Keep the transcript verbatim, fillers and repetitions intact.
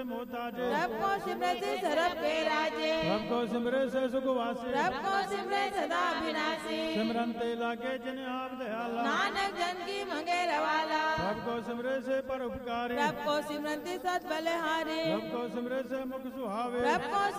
मोहताजे रब को सिमरे से सरब के राजे रब को सिमरे से सुख वासे रब को सिमरे सदा विनाशी सिमरन ते लागे जिन आप दयाला नानक जन की मंगे रवाला रब को सिमरे से पर उपकारी रब को सिमरन सत बलहारी रब को सिमरे से मुख सुहावे रब को